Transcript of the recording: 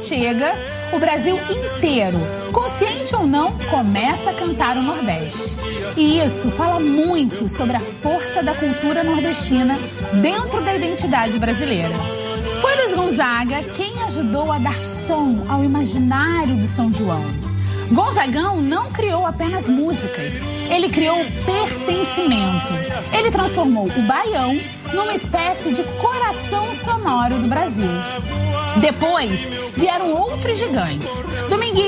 chega, o Brasil inteiro, consciente ou não, começa a cantar o Nordeste. E isso fala muito sobre a força da cultura nordestina dentro da identidade brasileira. Foi Luiz Gonzaga quem ajudou a dar som ao imaginário do São João. Gonzagão não criou apenas músicas, ele criou pertencimento. Ele transformou o baião numa espécie de coração sonoro do Brasil. Depois vieram outros gigantes. Dominguinhos